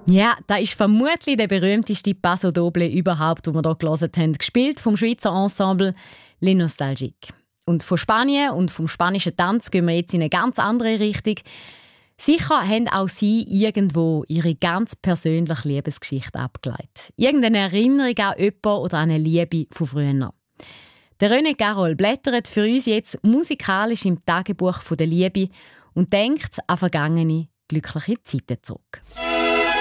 Ja, da ist vermutlich der berühmteste Paso Doble überhaupt, den wir hier gehört haben, gespielt vom Schweizer Ensemble «Les Nostalgiques». Und von Spanien und vom spanischen Tanz gehen wir jetzt in eine ganz andere Richtung. Sicher haben auch Sie irgendwo Ihre ganz persönliche Liebesgeschichte abgeleitet. Irgendeine Erinnerung an jemanden oder an eine Liebe von früher. Der René Carol blättert für uns jetzt musikalisch im Tagebuch der Liebe und denkt an vergangene, glückliche Zeiten zurück.